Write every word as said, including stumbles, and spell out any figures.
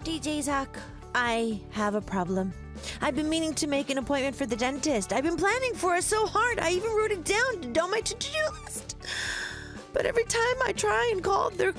D J Zach, I have a problem. I've been meaning to make an appointment for the dentist. I've been planning for it so hard. I even wrote it down on my to-do list. But every time I try and call, they're